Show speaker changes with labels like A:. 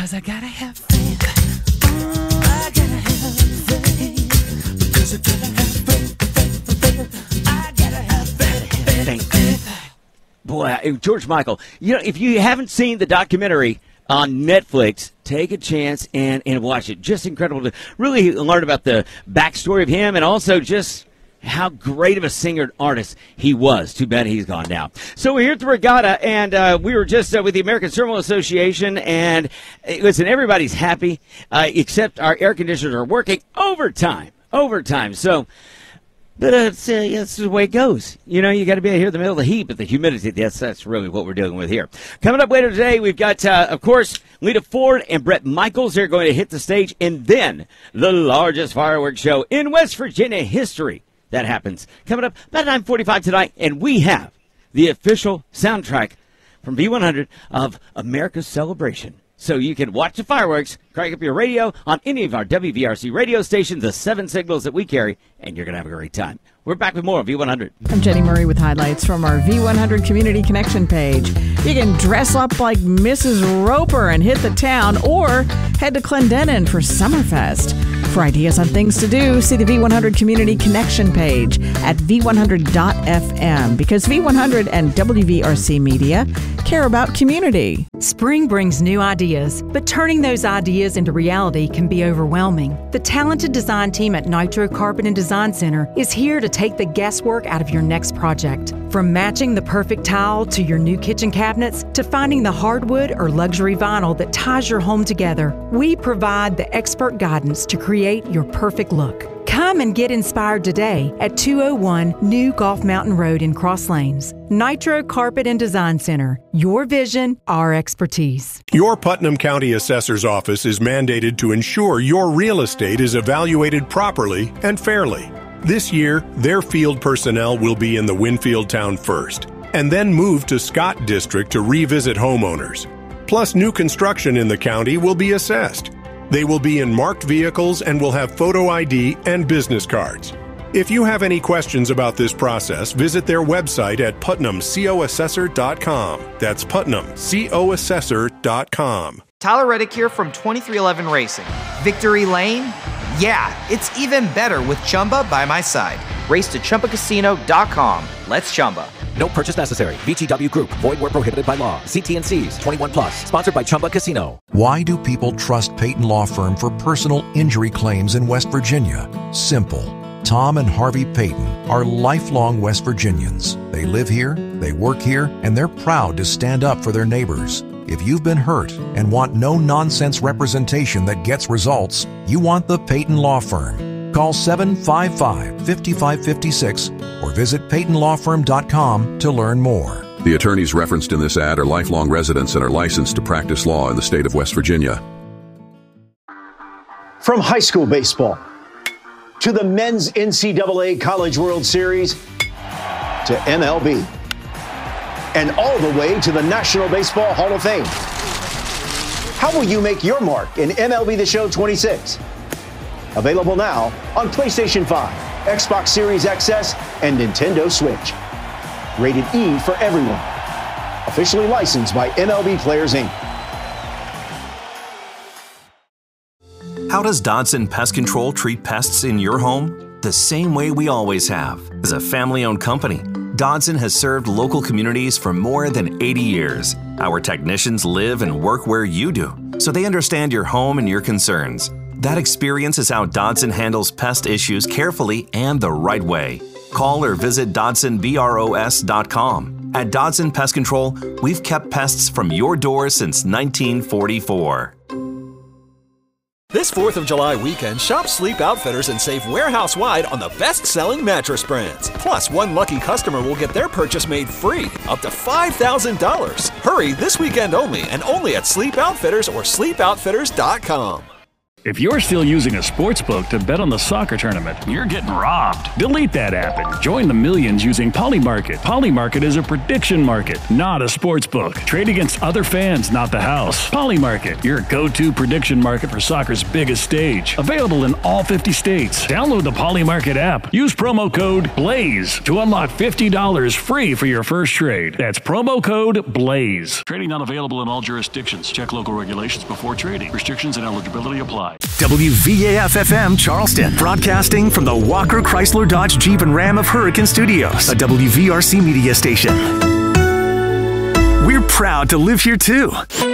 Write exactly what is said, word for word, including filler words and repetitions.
A: Because I gotta have faith. I gotta have faith. Because I gotta have faith. I gotta have faith. faith, faith. Boy, George Michael, you know, if you haven't seen the documentary on Netflix, take a chance and, and watch it. Just incredible to really learn about the backstory of him and also just how great of a singer and artist he was. Too bad he's gone now. So we're here at the regatta, and uh, we were just uh, with the American Thermal Association, and uh, listen, everybody's happy, uh, except our air conditioners are working overtime. Overtime. So, but uh, it's, uh, that's the way it goes. You know, you got to be here in the middle of the heat, but the humidity, that's, that's really what we're dealing with here. Coming up later today, we've got, uh, of course, Lita Ford and Brett Michaels. They're going to hit the stage, and then the largest fireworks show in West Virginia history. That happens coming up about nine forty-five tonight, and we have the official soundtrack from V one hundred of America's Celebration. So you can watch the fireworks, crank up your radio on any of our W V R C radio stations, the seven signals that we carry, and you're going to have a great time. We're back with more of V one hundred.
B: I'm Jenny Murray with highlights from our V one hundred Community Connection page. You can dress up like Missus Roper and hit the town, or head to Clendenin for Summerfest. For ideas on things to do, see the V one hundred Community Connection page at v one hundred dot f m, because V one hundred and W V R C Media care about community.
C: Spring brings new ideas, but turning those ideas into reality can be overwhelming. The talented design team at Nitro Carpet and Design Center is here to take the guesswork out of your next project. From matching the perfect tile to your new kitchen cabinets, to finding the hardwood or luxury vinyl that ties your home together, we provide the expert guidance to create your perfect look. Come and get inspired today at two oh one New Golf Mountain Road in Cross Lanes. Nitro Carpet and Design Center. Your vision, our expertise.
D: Your Putnam County Assessor's Office is mandated to ensure your real estate is evaluated properly and fairly. This year, their field personnel will be in the Winfield town first, and then move to Scott District to revisit homeowners. Plus, new construction in the county will be assessed. They will be in marked vehicles and will have photo I D and business cards. If you have any questions about this process, visit their website at putnam co assessor dot com. That's putnam co assessor dot com.
E: Tyler Reddick here from twenty-three eleven Racing. Victory Lane? Yeah, it's even better with Chumba by my side. Race to chumba casino dot com. Let's Chumba.
F: No purchase necessary. V G W Group. Void where prohibited by law. See T and C's. twenty-one plus. Sponsored by Chumba Casino.
G: Why do people trust Peyton Law Firm for personal injury claims in West Virginia? Simple. Tom and Harvey Peyton are lifelong West Virginians. They live here, they work here, and they're proud to stand up for their neighbors. If you've been hurt and want no-nonsense representation that gets results, you want the Peyton Law Firm. Call seven five five, five five five six or visit peyton law firm dot com to learn more.
H: The attorneys referenced in this ad are lifelong residents and are licensed to practice law in the state of West Virginia.
I: From high school baseball to the men's N C double A College World Series to M L B and all the way to the National Baseball Hall of Fame. How will you make your mark in M L B The Show twenty-six? Available now on PlayStation five, Xbox Series X S, and Nintendo Switch. Rated E for everyone. Officially licensed by M L B Players, Incorporated.
J: How does Dodson Pest Control treat pests in your home? The same way we always have. As a family-owned company, Dodson has served local communities for more than eighty years. Our technicians live and work where you do, so they understand your home and your concerns. That experience is how Dodson handles pest issues carefully and the right way. Call or visit dodson bros dot com. At Dodson Pest Control, we've kept pests from your door since nineteen forty-four.
K: This fourth of July weekend, shop Sleep Outfitters and save warehouse-wide on the best-selling mattress brands. Plus, one lucky customer will get their purchase made free, up to five thousand dollars. Hurry this weekend only, and only at Sleep Outfitters or sleep outfitters dot com.
L: If you're still using a sports book to bet on the soccer tournament, you're getting robbed. Delete that app and join the millions using Polymarket. Polymarket is a prediction market, not a sports book. Trade against other fans, not the house. Polymarket, your go-to prediction market for soccer's biggest stage. Available in all fifty states. Download the Polymarket app. Use promo code BLAZE to unlock fifty dollars free for your first trade. That's promo code BLAZE. Trading not available in all jurisdictions. Check local regulations before trading. Restrictions and eligibility apply.
M: W V A F F M Charleston, broadcasting from the Walker Chrysler Dodge Jeep and Ram of Hurricane Studios, a W V R C media station. We're proud to live here too.